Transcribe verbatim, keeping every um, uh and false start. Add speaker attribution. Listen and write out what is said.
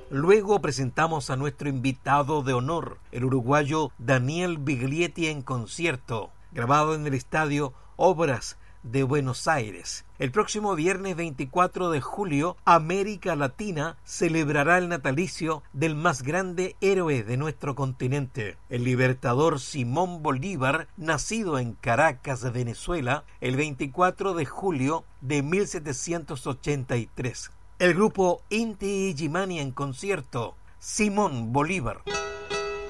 Speaker 1: Luego presentamos a nuestro invitado de honor, el uruguayo Daniel Biglietti en concierto, grabado en el Estadio Obras de Buenos Aires. El próximo viernes veinticuatro de julio, América Latina celebrará el natalicio del más grande héroe de nuestro continente, el libertador Simón Bolívar, nacido en Caracas, Venezuela, el veinticuatro de julio de mil setecientos ochenta y tres. El grupo Inti Illimani en concierto, Simón Bolívar.